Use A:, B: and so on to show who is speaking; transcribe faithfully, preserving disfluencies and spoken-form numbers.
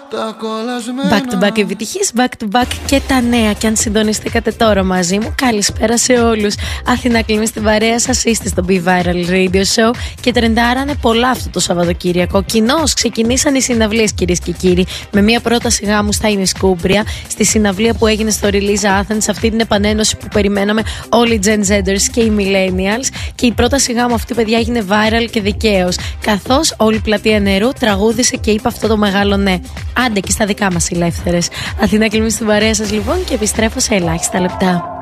A: Back to back επιτυχίες, back to back και τα νέα. Και αν συντονιστήκατε τώρα μαζί μου, καλησπέρα σε όλους. Αθηνά Κλίμη στην παρέα σας, είστε στο Be Viral Radio Show και τρεντάρανε πολλά αυτό το Σαββατοκύριακο. Κοινώς ξεκινήσαν οι συναυλίες, κυρίες και κύριοι, με μια πρόταση γάμου στα Ημισκούμπρια, στη συναυλία που έγινε στο Release Athens, αυτή την επανένωση που περιμέναμε όλοι οι Gen Zers και οι Millennials. Και η πρόταση γάμου αυτή, παιδιά, έγινε viral και δικαίως, καθώς όλη η πλατεία νερού τραγούδισε και είπε αυτό το μεγάλο ναι. Άντε και στα δικά μας ελεύθερες. Αθηνά Κλίμη στην παρέα σας λοιπόν και επιστρέφω σε ελάχιστα λεπτά.